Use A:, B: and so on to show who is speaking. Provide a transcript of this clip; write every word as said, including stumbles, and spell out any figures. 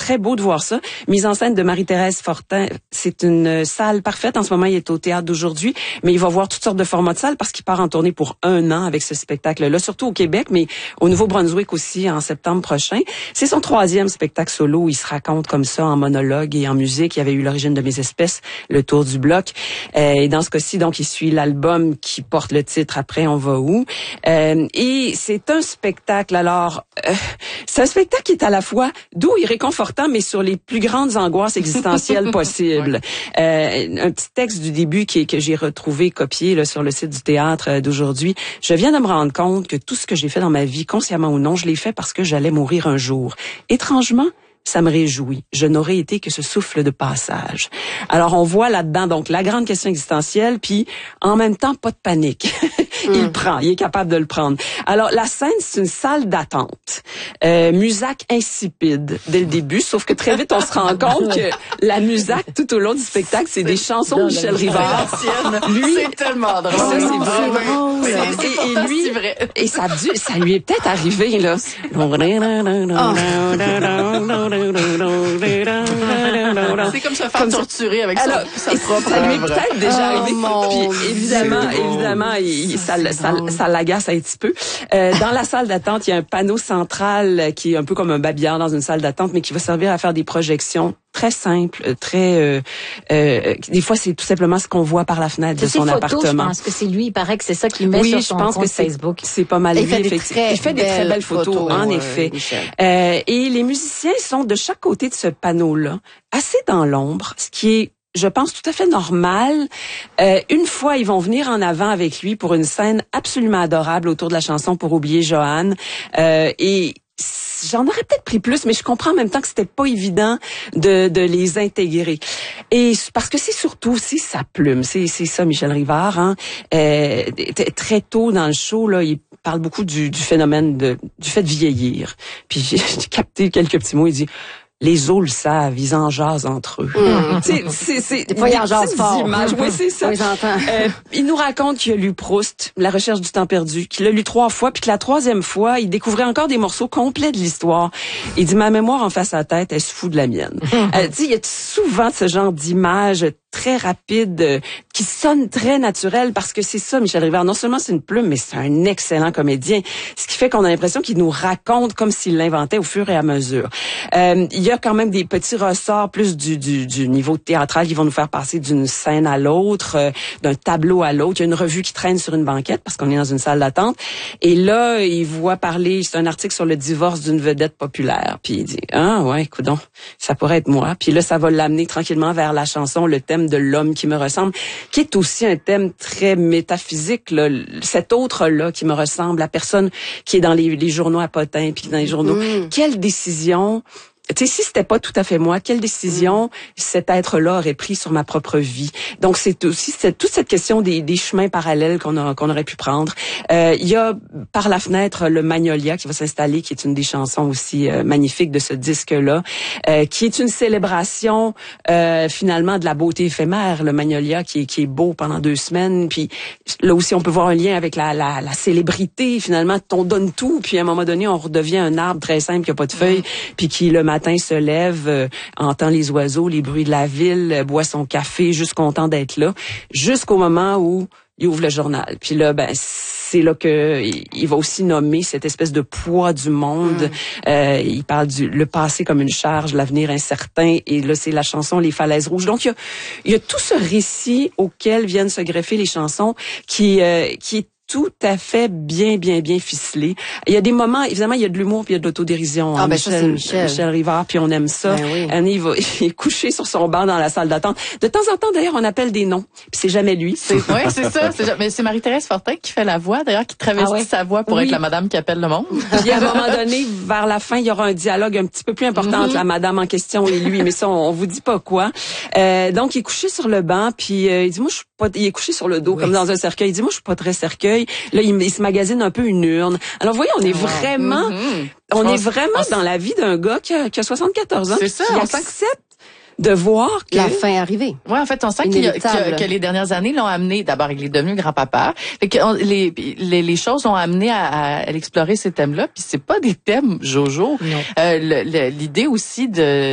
A: très beau de voir ça. Mise en scène de Marie-Thérèse Fortin. C'est une salle parfaite. En ce moment, il est au Théâtre d'Aujourd'hui, mais il va voir toutes sortes de formats de salles parce qu'il part en tournée pour un an avec ce spectacle-là, surtout au Québec, mais au Nouveau-Brunswick aussi en septembre prochain. C'est son troisième spectacle solo où il se raconte comme ça en monologue et en musique. Il avait eu L'origine de mes espèces, Le tour du bloc. Euh, et dans ce cas-ci, donc, il suit l'album qui porte le titre Après, on va où? Euh, et c'est un spectacle, alors, euh, c'est un spectacle qui est à la fois doux et réconfortant, mais sur les plus grandes angoisses existentielles possibles. Euh, un petit texte du début qui, que j'ai retrouvé, copié là, sur le site du théâtre d'aujourd'hui. Je viens de me rendre compte que tout ce que j'ai fait dans ma vie, consciemment ou non, je l'ai fait parce que j'allais mourir un jour. Étrangement, ça me réjouit. Je n'aurais été que ce souffle de passage. Alors, on voit là-dedans, donc, la grande question existentielle, puis en même temps, pas de panique. Il mm. prend, il est capable de le prendre. Alors, la scène, c'est une salle d'attente. Euh, Musac insipide dès le début, sauf que très vite, on se rend compte que la Musac, tout au long du spectacle, c'est, c'est des chansons de Michel Rivard.
B: Lui, c'est tellement drôle.
A: Ça, c'est vrai.
B: Oh,
A: et, et, et lui, vrai. Et ça, a dû, ça lui est peut-être arrivé, là. Oh.
B: C'est comme se faire comme torturer avec
A: alors,
B: sa, sa propre
A: ça lui est peut-être déjà arrivé.
B: Oh,
A: puis évidemment,
B: Dieu.
A: évidemment, il, ça, ça, ça l'agace un petit peu. Euh, dans la salle d'attente, il y a un panneau central qui est un peu comme un babillard dans une salle d'attente, mais qui va servir à faire des projections très simples, très. Euh, euh, des fois, c'est tout simplement ce qu'on voit par la fenêtre de son
C: photos,
A: appartement.
C: Je pense que c'est lui. Il paraît que c'est ça qu'il met
A: oui,
C: sur son
A: je pense
C: compte
A: que c'est,
C: Facebook.
A: C'est pas mal.
C: Il fait,
A: lui,
C: des très,
A: il fait des très belles photos, photos en
B: euh,
A: effet. Euh, et les musiciens sont de chaque côté de ce panneau-là, assez dans l'ombre, ce qui est, je pense, tout à fait normal. Euh, une fois, ils vont venir en avant avec lui pour une scène absolument adorable autour de la chanson Pour oublier Joanne. Euh, et j'en aurais peut-être pris plus, mais je comprends en même temps que c'était pas évident de, de les intégrer. Et parce que c'est surtout aussi sa plume. C'est, c'est ça, Michel Rivard. Hein. Euh, très tôt dans le show, là, il parle beaucoup du, du phénomène de, du fait de vieillir. Puis j'ai, j'ai capté quelques petits mots. Il dit: les os le savent, ils en jasent entre eux.
C: Mmh.
A: C'est, c'est, c'est
C: des fois, ils en jasent fort.
A: Oui, c'est ça.
C: Oui, j'entends.
A: Euh, il nous raconte qu'il a lu Proust, La recherche du temps perdu, qu'il l'a lu trois fois, puis que la troisième fois, il découvrait encore des morceaux complets de l'histoire. Il dit: ma mémoire en face à la tête, elle se fout de la mienne. euh, tu sais, il y a souvent ce genre d'images très rapides, euh, qui sonnent très naturelles, parce que c'est ça, Michel Rivard. Non seulement c'est une plume, mais c'est un excellent comédien. Ce qui fait qu'on a l'impression qu'il nous raconte comme s'il l'inventait au fur et à mesure. Euh, il y a quand même des petits ressorts plus du, du, du niveau théâtral qui vont nous faire passer d'une scène à l'autre, euh, d'un tableau à l'autre. Il y a une revue qui traîne sur une banquette parce qu'on est dans une salle d'attente. Et là, il voit parler, c'est un article sur le divorce d'une vedette populaire. Puis il dit: ah ouais, coudonc, ça pourrait être moi. Puis là, ça va l'amener tranquillement vers la chanson, le thème de l'homme qui me ressemble, qui est aussi un thème très métaphysique, là. Cet autre-là qui me ressemble, la personne qui est dans les, les journaux à potins, puis dans les journaux. Mmh. Quelle décision... Tu sais, si c'était pas tout à fait moi, quelle décision mmh. cet être-là aurait pris sur ma propre vie? Donc, c'est aussi c'est toute cette question des, des chemins parallèles qu'on a, qu'on aurait pu prendre. Euh, il y a par la fenêtre le Magnolia qui va s'installer, qui est une des chansons aussi euh, magnifiques de ce disque-là, euh, qui est une célébration euh, finalement de la beauté éphémère. Le Magnolia qui est, qui est beau pendant deux semaines. Puis là aussi, on peut voir un lien avec la, la, la célébrité. Finalement, on donne tout, puis à un moment donné, on redevient un arbre très simple qui a pas de feuilles, mmh. puis qui le matin se lève, euh, entend les oiseaux, les bruits de la ville, euh, boit son café, juste content d'être là, jusqu'au moment où il ouvre le journal. Puis là, ben c'est là que il va aussi nommer cette espèce de poids du monde. Mm. Euh, il parle du le passé comme une charge, l'avenir incertain. Et là, c'est la chanson Les Falaises Rouges. Donc il y a, il y a tout ce récit auquel viennent se greffer les chansons, qui euh, qui est tout à fait bien, bien, bien ficelé. Il y a des moments, évidemment, il y a de l'humour puis il y a de l'autodérision.
C: Ah,
A: hein,
C: ben
A: Michel,
C: ça, c'est Michel.
A: Michel Rivard, puis on aime ça.
C: Ben oui.
A: Annie, il, va, il est couché sur son banc dans la salle d'attente. De temps en temps, d'ailleurs, on appelle des noms, puis c'est jamais lui.
B: C'est, ouais, c'est ça. C'est, mais c'est Marie-Thérèse Fortin qui fait la voix, d'ailleurs, qui travestit ah ouais. sa voix pour oui. être la madame qui appelle le monde.
A: Puis à un moment donné, vers la fin, il y aura un dialogue un petit peu plus important mm-hmm. entre la madame en question et lui, mais ça, on, on vous dit pas quoi. Euh, donc, il est couché sur le banc, puis euh, il dit, moi, je suis pas... Il est couché sur le dos, oui. comme dans un cercueil. Il dit, moi, je suis pas très cercueil. Là, il, il magazine un peu une urne. Alors, vous voyez, on est wow. vraiment, mm-hmm. on est vraiment on... dans la vie d'un gars qui a, qui a soixante-quatorze ans.
B: C'est ça.
A: Qui
B: on
A: accepte de voir que...
C: La fin arrivée.
B: Ouais, en fait, on sent qu'il a, que, que les dernières années l'ont amené. D'abord, il est devenu grand-papa. Fait que on, les, les les choses l'ont amené à, à, à explorer ces thèmes-là. Puis c'est pas des thèmes Jojo.
C: Non.
B: Euh, le, le, l'idée aussi de